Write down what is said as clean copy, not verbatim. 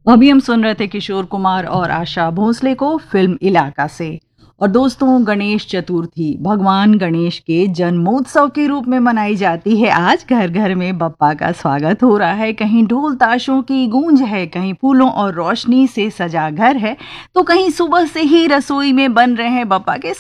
अभी हम सुन रहे थे किशोर कुमार और आशा भोसले को फिल्म इलाका से। और दोस्तों, गणेश चतुर्थी भगवान गणेश के जन्मोत्सव के रूप में मनाई जाती है। आज घर घर में बप्पा का स्वागत हो रहा है। कहीं ढोल ताशों की गूंज है, कहीं फूलों और रोशनी से सजा घर है, तो कहीं सुबह से ही रसोई में बन रहे हैं बप्पा के